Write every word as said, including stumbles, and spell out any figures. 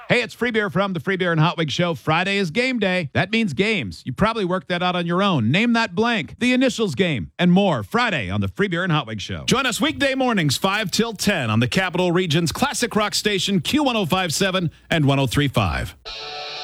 Hey, it's Free Beer from the Free Beer and Hot Wig Show. Friday is game day. That means games. You probably worked that out on your own. Name that blank, the initials game, and more. Friday on the Free Beer and Hot Wig Show. Join us weekday mornings, five till ten on the Capital Region's classic rock station, Q one oh five point seven and one oh three point five.